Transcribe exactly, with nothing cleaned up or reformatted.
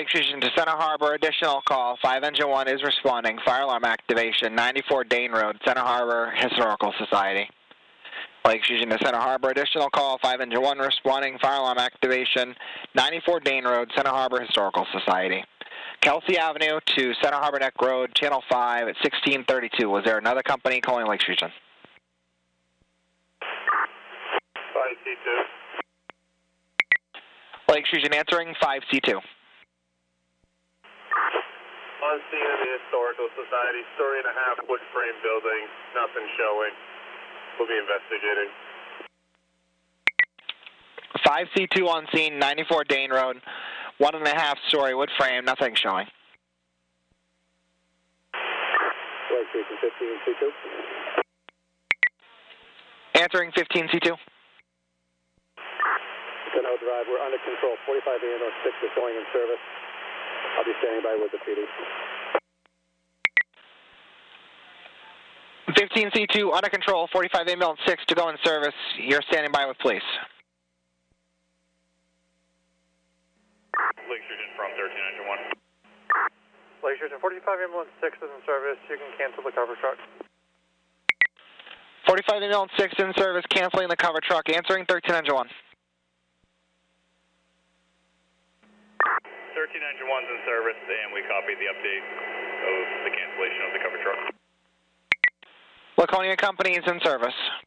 Lake Fusion to Center Harbor, additional call. five Engine one is responding. Fire alarm activation, ninety-four Dane Road, Center Harbor Historical Society. Lake Fusion to Center Harbor, additional call. five Engine one responding. Fire alarm activation, ninety-four Dane Road, Center Harbor Historical Society. Kelsey Avenue to Center Harbor Neck Road, Channel five at sixteen thirty-two. Was there another company calling Lake Fusion? five C two. Lake Fusion answering, five C two. On scene of the Historical Society, story and a half wood frame building, nothing showing. We'll be investigating. five C two on scene, ninety-four Dane Road, one and a half story wood frame, nothing showing. Lake Fusion fifteen C two. Answering fifteen C two. Cano Drive, we're under control. forty-five ambulance six is going in service. I'll be standing by with the P D. fifteen C two under control, forty-five ambulance six to go in service. You're standing by with police. Lake Fusion from thirteen Engine one. Lake Fusion forty-five ambulance six is in service. You can cancel the cover truck. forty-five ambulance six in service, canceling the cover truck. Answering thirteen Engine one. thirteen Engine one's in service, and we copied the update of the cancellation of the cover truck. Laconia Company is in service.